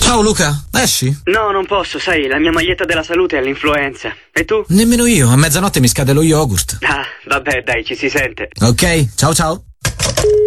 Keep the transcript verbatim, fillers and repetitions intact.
Ciao Luca, esci? No, non posso, sai, la mia maglietta della salute è all'influenza. E tu? Nemmeno io, a mezzanotte mi scade lo yogurt. Ah, vabbè, dai, ci si sente. Ok, ciao ciao.